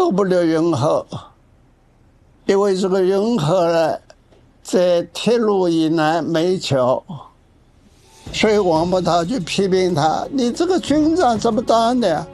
到不了运河，因为这个运河呢，在铁路以南没桥，所以王伯涛就批评他：“你这个军长怎么当的？